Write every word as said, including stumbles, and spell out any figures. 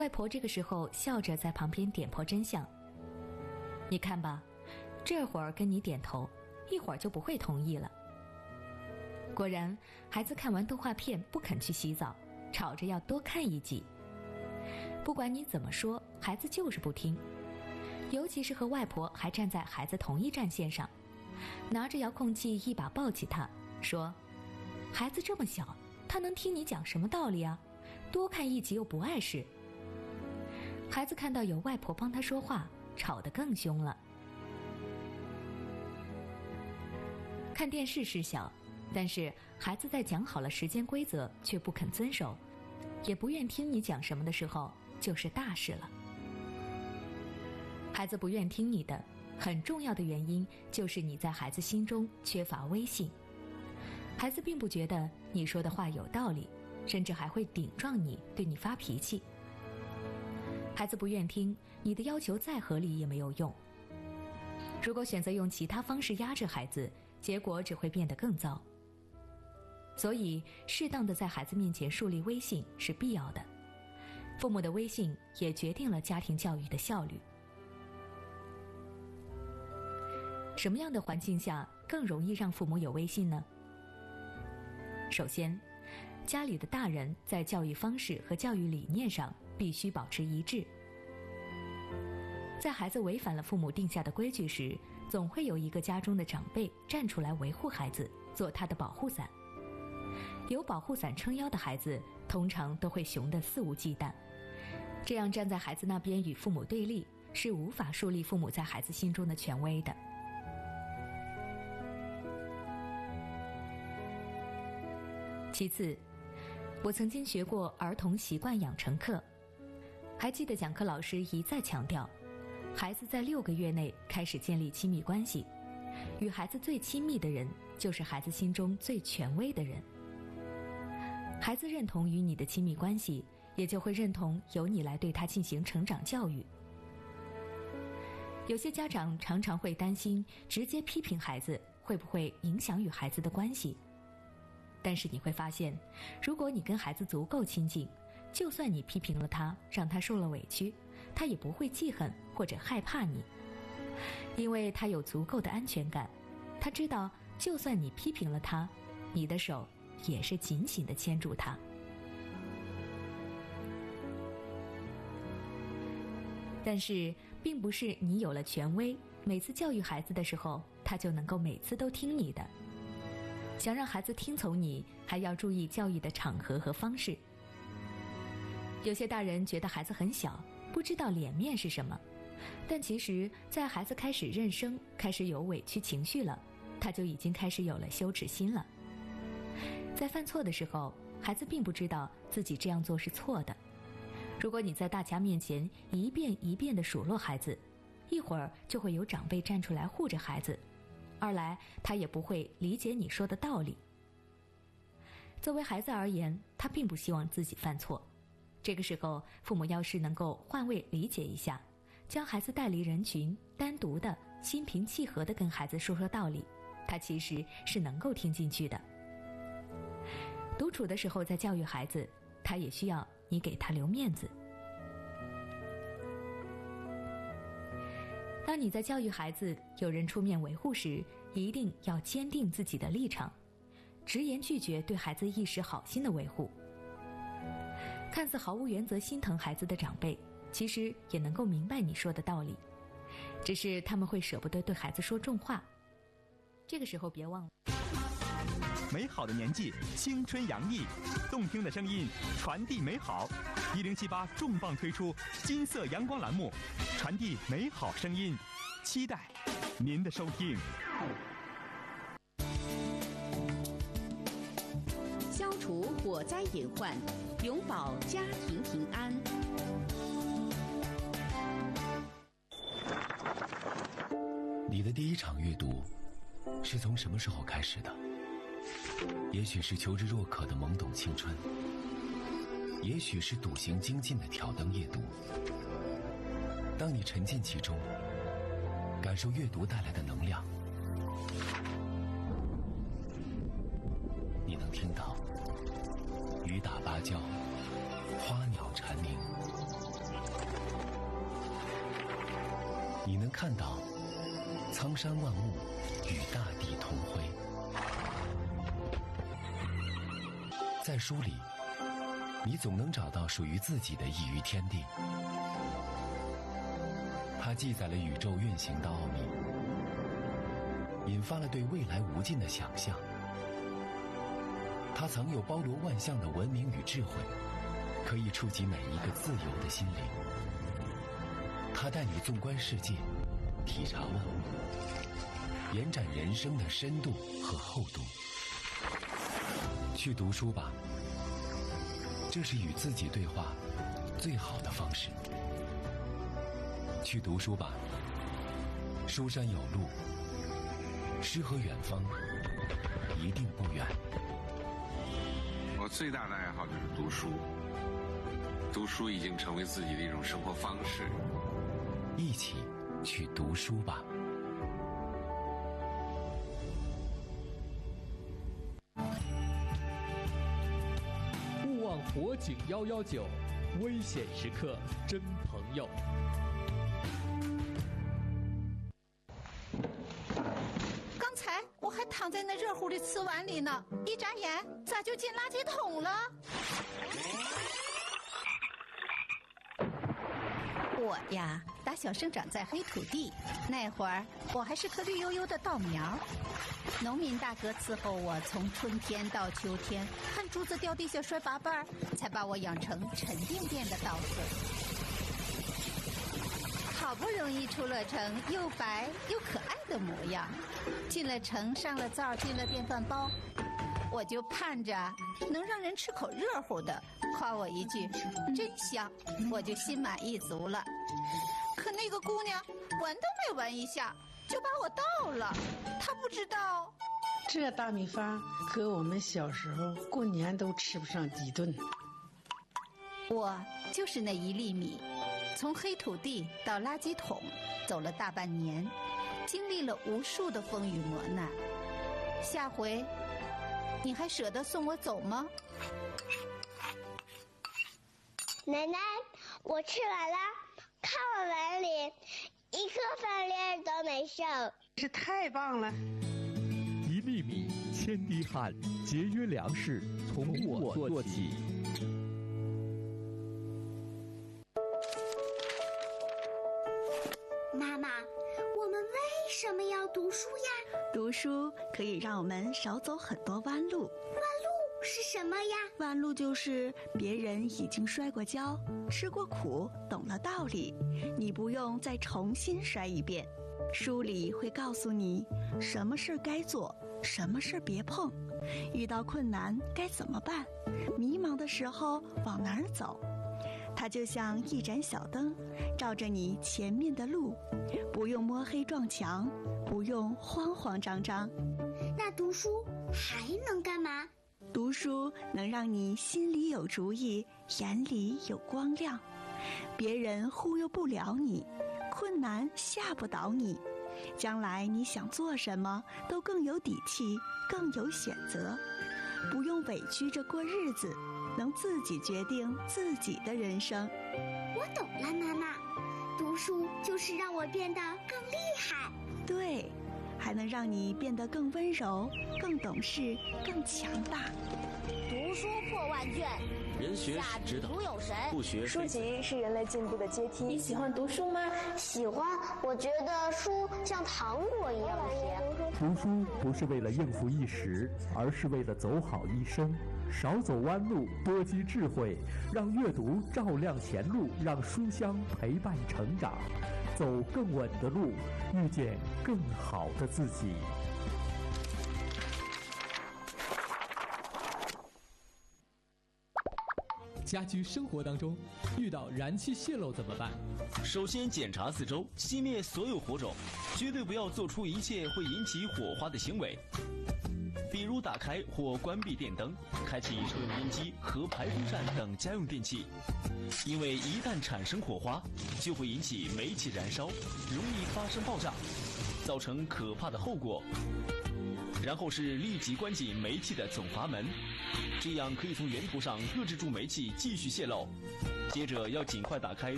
外婆这个时候笑着在旁边点破真相：你看吧，这会儿跟你点头，一会儿就不会同意了。果然，孩子看完动画片不肯去洗澡，吵着要多看一集。不管你怎么说，孩子就是不听，尤其是和外婆还站在孩子同一战线上，拿着遥控器一把抱起他，说：孩子这么小，他能听你讲什么道理啊？多看一集又不碍事。孩子看到有外婆帮他说话，吵得更凶了。看电视是小，但是孩子在讲好了时间规则却不肯遵守，也不愿听你讲什么的时候，就是大事了。孩子不愿听你的，很重要的原因就是你在孩子心中缺乏威信。孩子并不觉得你说的话有道理，甚至还会顶撞你，对你发脾气。孩子不愿听，你的要求再合理也没有用。如果选择用其他方式压制孩子，结果只会变得更糟。所以，适当的在孩子面前树立威信是必要的。父母的威信也决定了家庭教育的效率。什么样的环境下更容易让父母有威信呢？首先，家里的大人在教育方式和教育理念上必须保持一致。在孩子违反了父母定下的规矩时，总会有一个家中的长辈站出来维护孩子，做他的保护伞。有保护伞撑腰的孩子，通常都会熊得肆无忌惮。这样站在孩子那边与父母对立，是无法树立父母在孩子心中的权威的。其次，我曾经学过儿童习惯养成课，还记得讲课老师一再强调，孩子在六个月内开始建立亲密关系，与孩子最亲密的人就是孩子心中最权威的人。孩子认同与你的亲密关系，也就会认同由你来对他进行成长教育。有些家长常常会担心直接批评孩子会不会影响与孩子的关系，但是你会发现，如果你跟孩子足够亲近，就算你批评了他，让他受了委屈，他也不会记恨或者害怕你，因为他有足够的安全感。他知道，就算你批评了他，你的手也是紧紧地牵住他。但是，并不是你有了权威，每次教育孩子的时候，他就能够每次都听你的。想让孩子听从你，还要注意教育的场合和方式。有些大人觉得孩子很小，不知道脸面是什么，但其实在孩子开始认生，开始有委屈情绪了，他就已经开始有了羞耻心了。在犯错的时候，孩子并不知道自己这样做是错的。如果你在大家面前一遍一遍地数落孩子，一会儿就会有长辈站出来护着孩子，二来他也不会理解你说的道理。作为孩子而言，他并不希望自己犯错。这个时候，父母要是能够换位理解一下，将孩子带离人群，单独的心平气和地跟孩子说说道理，他其实是能够听进去的。独处的时候在教育孩子，他也需要你给他留面子。当你在教育孩子，有人出面维护时，一定要坚定自己的立场，直言拒绝对孩子一时好心的维护。看似毫无原则心疼孩子的长辈，其实也能够明白你说的道理，只是他们会舍不得对孩子说重话。这个时候别忘了， 美好的年纪，青春洋溢，动听的声音传递美好。一零七八重磅推出金色阳光栏目，传递美好声音，期待您的收听。 消除火灾隐患，永保家庭平安。 你的第一场阅读是从什么时候开始的？也许是求知若渴的懵懂青春，也许是笃行精进的挑灯夜读。当你沉浸其中，感受阅读带来的能量，你能听到雨打芭蕉，花鸟蝉鸣， 你能看到苍山万物与大地同辉。在书里，你总能找到属于自己的一隅天地。它记载了宇宙运行的奥秘，引发了对未来无尽的想象。它藏有包罗万象的文明与智慧，可以触及每一个自由的心灵。它带你纵观世界，体察万物，延展人生的深度和厚度。去读书吧，这是与自己对话最好的方式。去读书吧，书山有路，诗和远方一定不远。 我最大的爱好就是读书，读书已经成为自己的一种生活方式。 一起去读书吧。 勿忘火警幺幺九，危险时刻真朋友。 刚才我还躺在那热乎的瓷碗里呢，一眨眼咋就进垃圾桶了？我呀，打小生长在黑土地，那会儿我还是颗绿油油的稻苗。农民大哥伺候我从春天到秋天，看竹子掉地下摔八瓣，才把我养成沉甸甸的稻穗。好不容易出了城，又白又可爱的模样，进了城，上了灶，进了电饭煲，我就盼着能让人吃口热乎的，夸我一句真香，我就心满意足了。可那个姑娘闻都没闻一下就把我倒了，她不知道这大米饭和我们小时候过年都吃不上几顿。 我就是那一粒米，从黑土地到垃圾桶走了大半年，经历了无数的风雨磨难。下回你还舍得送我走吗？ 奶奶，我吃完了，看我碗里一颗饭粒儿都没剩。 这太棒了！ 一粒米，千滴汗，节约粮食，从我做起。 妈妈，我们为什么要读书呀？ 读书可以让我们少走很多弯路。 弯路是什么呀？ 弯路就是别人已经摔过跤，吃过苦，懂了道理，你不用再重新摔一遍。书里会告诉你什么事该做，什么事别碰，遇到困难该怎么办，迷茫的时候往哪儿走。它就像一盏小灯，照着你前面的路，不用摸黑撞墙，不用慌慌张张。 那读书还能干嘛？ 读书能让你心里有主意，眼里有光亮，别人忽悠不了你，困难吓不倒你，将来你想做什么都更有底气，更有选择，不用委屈着过日子，能自己决定自己的人生。 我懂了，妈妈，读书就是让我变得更厉害。 对，还能让你变得更温柔，更懂事，更强大。 读书破万卷， 人学是指导，不学书籍是人类进步的阶梯。 你喜欢读书吗？ 喜欢，我觉得书像糖果一样甜。 读书不是为了应付一时，而是为了走好一生。少走弯路，多积智慧，让阅读照亮前路，让书香陪伴成长，走更稳的路，遇见更好的自己。 家居生活当中，遇到燃气泄漏怎么办？ 首先检查四周，熄灭所有火种，绝对不要做出一切会引起火花的行为，比如打开或关闭电灯，开启抽油烟机和排风扇等家用电器，因为一旦产生火花，就会引起煤气燃烧，容易发生爆炸，造成可怕的后果。然后是立即关紧煤气的总阀门，这样可以从源头上遏制住煤气继续泄漏。接着要尽快打开